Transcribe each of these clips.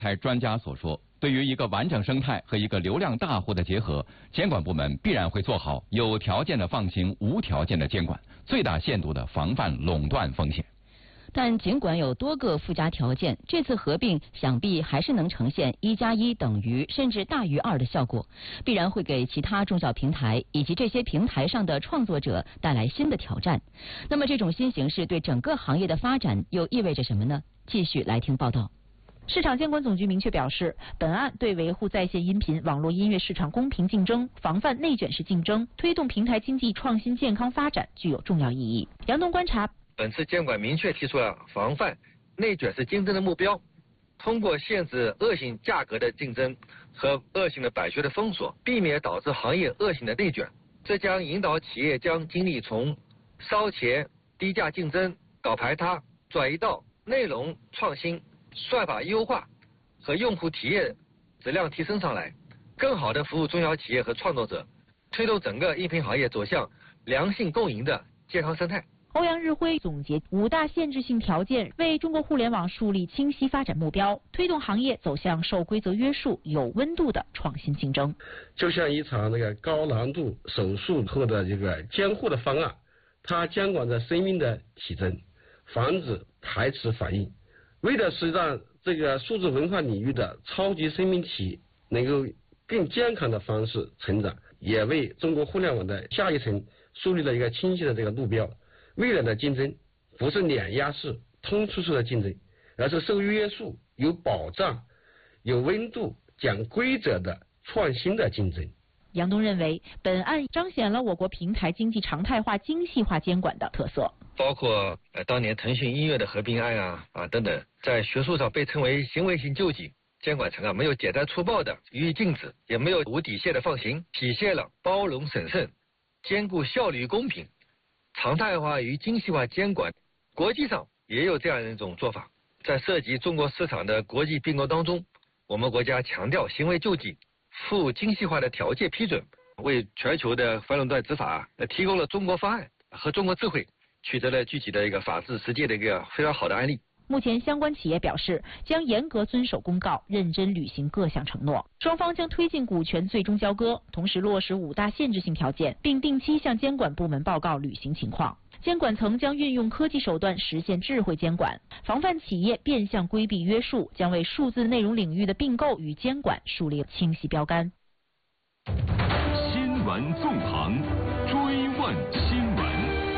台专家所说，对于一个完整生态和一个流量大户的结合，监管部门必然会做好有条件的放行、无条件的监管，最大限度的防范垄断风险。 但尽管有多个附加条件，这次合并想必还是能呈现1+1等于甚至大于2的效果，必然会给其他中小平台以及这些平台上的创作者带来新的挑战。那么这种新形势对整个行业的发展又意味着什么呢？继续来听报道。 市场监管总局明确表示，本案对维护在线音频网络音乐市场公平竞争、防范内卷式竞争、推动平台经济创新健康发展具有重要意义。杨东观察， 本次监管明确提出了防范内卷式竞争的目标，通过限制恶性价格的竞争和恶性的版权的封锁，避免导致行业恶性的内卷。这将引导企业将精力从烧钱、低价竞争、搞排他，转移到内容创新、算法优化和用户体验质量提升上来，更好地服务中小企业和创作者，推动整个音频行业走向良性共赢的健康生态。 欧阳日辉总结5大限制性条件，为中国互联网树立清晰发展目标，推动行业走向受规则约束、有温度的创新竞争。 就像一场高难度手术后的监护的方案，它监管着生命的体征，防止台词反应，为的是让数字文化领域的超级生命体能够更健康的方式成长，也为中国互联网的下一层树立了一个清晰的路标。未来的竞争不是碾压式、通吃式的竞争，而是受约束、有保障、有温度、讲规则的创新的竞争。 杨东认为，本案彰显了我国平台经济常态化、精细化监管的特色， 包括当年腾讯音乐的合并案啊等等，在学术上被称为行为性救济。监管层没有简单粗暴的予以禁止，也没有无底线的放行，体现了包容审慎、兼顾效率与公平。常态化与精细化监管，国际上也有这样一种做法。在涉及中国市场的国际并购当中，我们国家强调行为救济，附精细化的条件批准，为全球的反垄断执法提供了中国方案和中国智慧，取得了具体的一个法治实践的一个非常好的案例。 目前相关企业表示，将严格遵守公告，认真履行各项承诺。双方将推进股权最终交割，同时落实5大限制性条件，并定期向监管部门报告履行情况。监管层将运用科技手段实现智慧监管，防范企业变相规避约束，将为数字内容领域的并购与监管树立清晰标杆。 新闻纵横，追问新闻。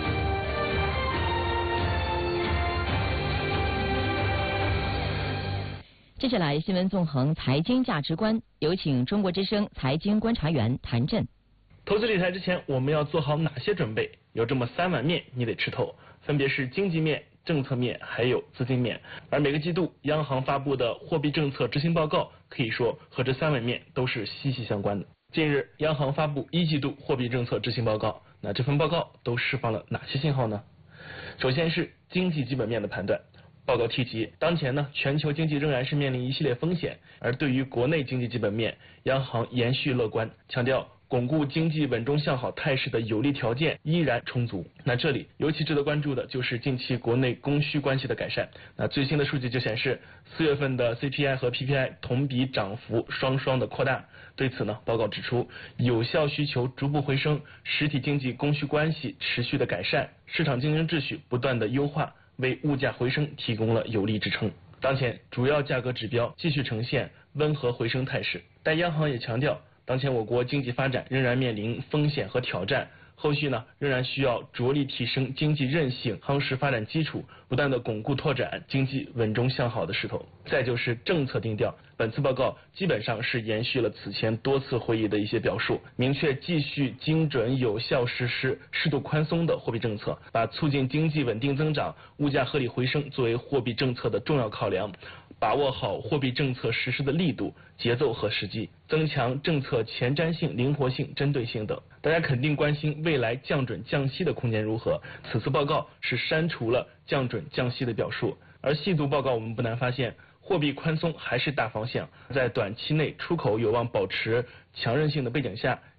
接下来，新闻纵横财经价值观，有请中国之声财经观察员谭震。 投资理财之前，我们要做好哪些准备？有这么3碗面你得吃透，分别是经济面、政策面还有资金面。而每个季度央行发布的货币政策执行报告，可以说和这3碗面都是息息相关的。近日，央行发布1季度货币政策执行报告，那这份报告都释放了哪些信号呢？首先是经济基本面的判断。报告提及，当前全球经济仍然是面临一系列风险，而对于国内经济基本面，央行延续乐观，强调巩固经济稳中向好态势的有利条件依然充足。那这里尤其值得关注的就是近期国内供需关系的改善。那最新的数据就显示，4月份的 CPI 和 PPI 同比涨幅双双的扩大。对此报告指出，有效需求逐步回升，实体经济供需关系持续的改善，市场竞争秩序不断的优化，为物价回升提供了有力支撑。当前主要价格指标继续呈现温和回升态势，但央行也强调，当前我国经济发展仍然面临风险和挑战，后续仍然需要着力提升经济韧性，夯实发展基础，不断的巩固拓展经济稳中向好的势头。再就是政策定调，本次报告基本上是延续了此前多次会议的一些表述，明确继续精准有效实施适度宽松的货币政策，把促进经济稳定增长、物价合理回升作为货币政策的重要考量，把握好货币政策实施的力度、节奏和时机，增强政策前瞻性、灵活性、针对性等。大家肯定关心未来降准降息的空间如何，此次报告是删除了降准降息的表述，而细读报告我们不难发现，货币宽松还是大方向，在短期内出口有望保持强韧性的背景下，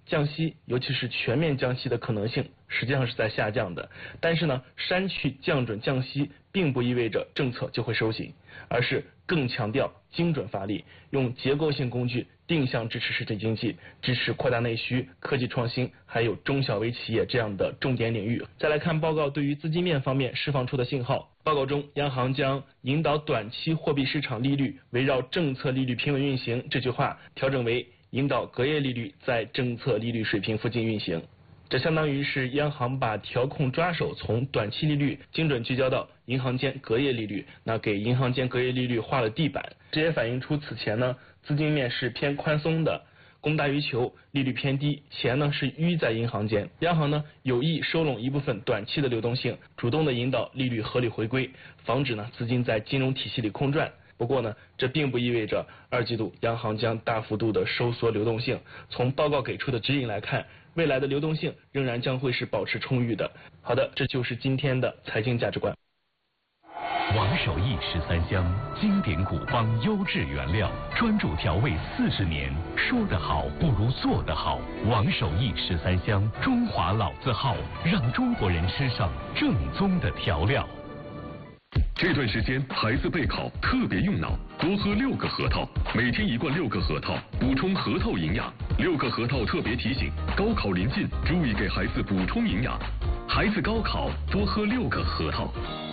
降息，尤其是全面降息的可能性实际上是在下降的。但是呢，删去降准降息并不意味着政策就会收紧，而是更强调精准发力，用结构性工具定向支持实体经济，支持扩大内需、科技创新，还有中小微企业这样的重点领域。再来看报告对于资金面方面释放出的信号。报告中，央行将引导短期货币市场利率围绕政策利率平稳运行这句话调整为引导隔夜利率在政策利率水平附近运行。这相当于是央行把调控抓手从短期利率精准聚焦到银行间隔夜利率，那给银行间隔夜利率画了地板。这也反映出此前呢资金面是偏宽松的，供大于求，利率偏低，钱呢是淤在银行间。央行呢有意收拢一部分短期的流动性，主动的引导利率合理回归，防止呢资金在金融体系里空转。不过呢，这并不意味着2季度央行将大幅度的收缩流动性。从报告给出的指引来看，未来的流动性仍然将会是保持充裕的。好的，这就是今天的财经价值观。 王守义13香，经典古方，优质原料，专注调味40年。说得好不如做得好。王守义13香，中华老字号，让中国人吃上正宗的调料。 这段时间孩子备考特别用脑，多喝6个核桃，每天1罐6个核桃，补充核桃营养。6个核桃特别提醒，高考临近，注意给孩子补充营养。孩子高考多喝6个核桃。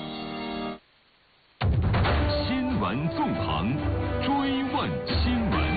新闻纵横，追问新闻。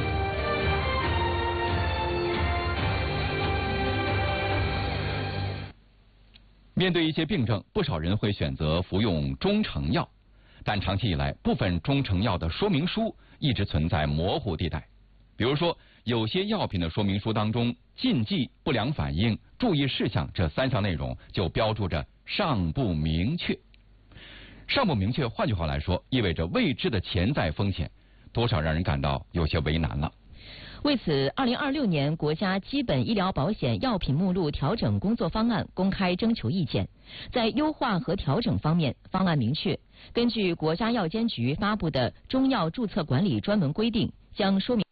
面对一些病症，不少人会选择服用中成药，但长期以来，部分中成药的说明书一直存在模糊地带。比如说，有些药品的说明书当中，禁忌、不良反应、注意事项这3项内容就标注着尚不明确。尚不明确，换句话来说，意味着未知的潜在风险，多少让人感到有些为难了。 为此，2026年国家基本医疗保险药品目录调整工作方案公开征求意见。在优化和调整方面，方案明确，根据国家药监局发布的中药注册管理专门规定，将说明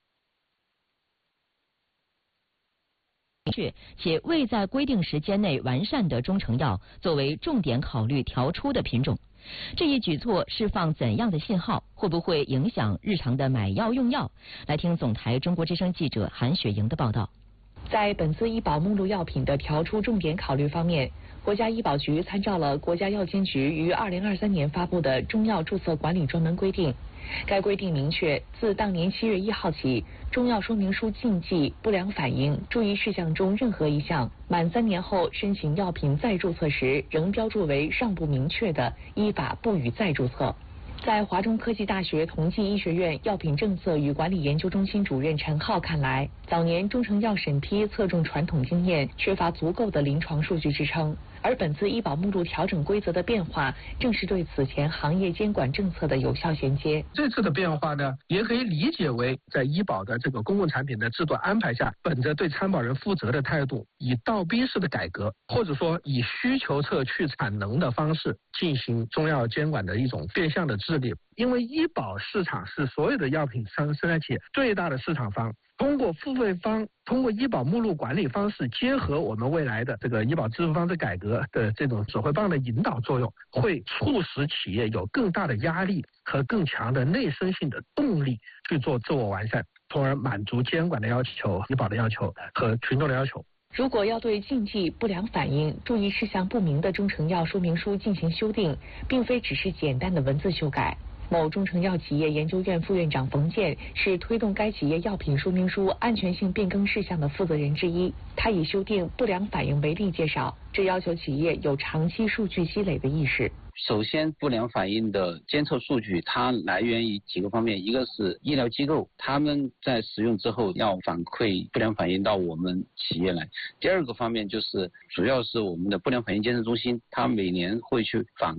确且未在规定时间内完善的中成药作为重点考虑调出的品种。这一举措释放怎样的信号？会不会影响日常的买药用药？来听总台中国之声记者韩雪莹的报道。 在本次医保目录药品的调出重点考虑方面，国家医保局参照了国家药监局于2023年发布的中药注册管理专门规定。该规定明确，自当年7月1号起，中药说明书禁忌、不良反应、注意事项中任何一项，满3年后申请药品再注册时仍标注为尚不明确的，依法不予再注册。在华中科技大学同济医学院药品政策与管理研究中心主任陈浩看来，早年中成药审批侧重传统经验，缺乏足够的临床数据支撑。而本次医保目录调整规则的变化，正是对此前行业监管政策的有效衔接。 这次的变化呢，也可以理解为在医保的这个公共产品的制度安排下，本着对参保人负责的态度，以倒逼式的改革，或者说以需求侧去产能的方式进行中药监管的一种变相的治理。因为医保市场是所有的药品生产企业最大的市场方，通过付费方，通过医保目录管理方式，结合我们未来的这个医保支付方式改革的这种指挥棒的引导作用，会促使企业有更大的压力和更强的内生性的动力去做自我完善，从而满足监管的要求、医保的要求和群众的要求。 如果要对禁忌、不良反应、注意事项不明的中成药说明书进行修订，并非只是简单的文字修改。某中成药企业研究院副院长冯健是推动该企业药品说明书安全性变更事项的负责人之一。他以修订不良反应为例介绍，这要求企业有长期数据积累的意识。 首先，不良反应的监测数据它来源于几个方面，一个是医疗机构，他们在使用之后要反馈不良反应到我们企业来。第二个方面就是主要是我们的不良反应监测中心，它每年会去反馈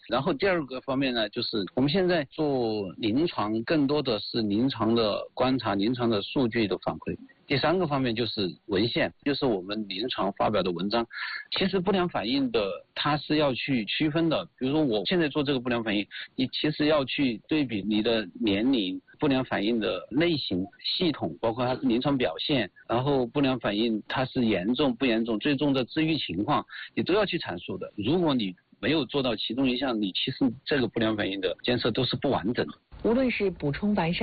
然后第二个方面呢，就是我们现在做临床更多的是临床的观察、临床的数据的反馈。第三个方面就是文献，就是我们临床发表的文章。其实不良反应的它是要去区分的，比如说我现在做这个不良反应，你其实要去对比你的年龄、不良反应的类型、系统，包括它的临床表现，然后不良反应它是严重不严重、最终的治愈情况，你都要去阐述的。如果你没有做到其中一项，你其实这个不良反应的监测都是不完整的。 无论是补充完善